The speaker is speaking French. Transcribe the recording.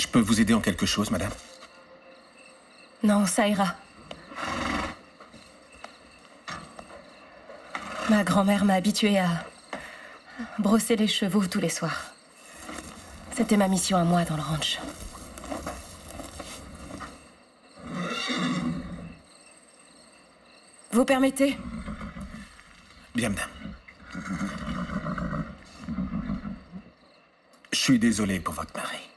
Je peux vous aider en quelque chose, madame? Non, ça ira. Ma grand-mère m'a habituée à brosser les chevaux tous les soirs. C'était ma mission à moi dans le ranch. Vous permettez? Bien, madame. Je suis désolé pour votre mari.